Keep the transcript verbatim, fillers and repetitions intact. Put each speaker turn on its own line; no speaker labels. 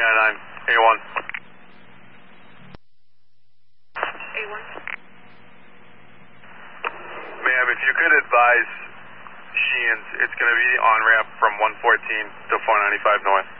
nine, A one.
A one.
Ma'am, if you could advise Sheehan's, it's going to be on ramp from one fourteen to four ninety-five north.